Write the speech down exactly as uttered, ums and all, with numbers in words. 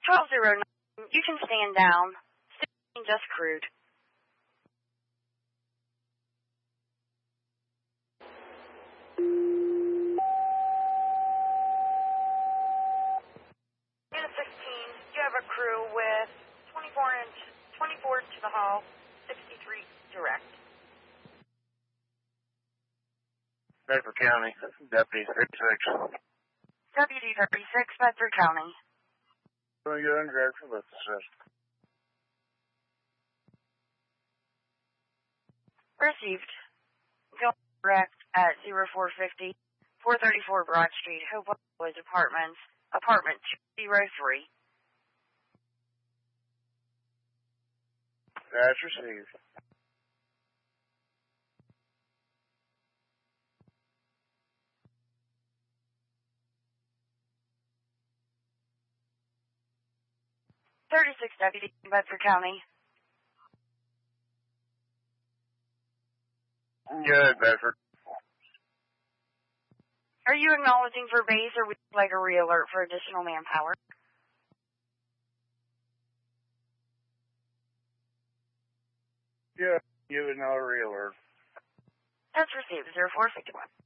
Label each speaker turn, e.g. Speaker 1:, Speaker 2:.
Speaker 1: twelve oh nine, you can stand down. sixteen just crewed. Unit sixteen, you have a crew with twenty-four inch, twenty-four to the hull, sixty-three direct.
Speaker 2: Bedford County, Deputy thirty-six.
Speaker 1: Deputy thirty-six, Bedford County.
Speaker 2: Going to go in direct for lift assist.
Speaker 1: Received. Going direct at zero four fifty, four thirty-four Broad Street, Hopewell Village Apartments, apartment two oh three.
Speaker 2: That's received.
Speaker 1: thirty-six Deputy, Bedford County.
Speaker 2: Good, Bedford.
Speaker 1: Are you acknowledging for base, or would you like a re-alert for additional manpower?
Speaker 2: Yeah, give it another re-alert.
Speaker 1: That's received, zero four fifty-one.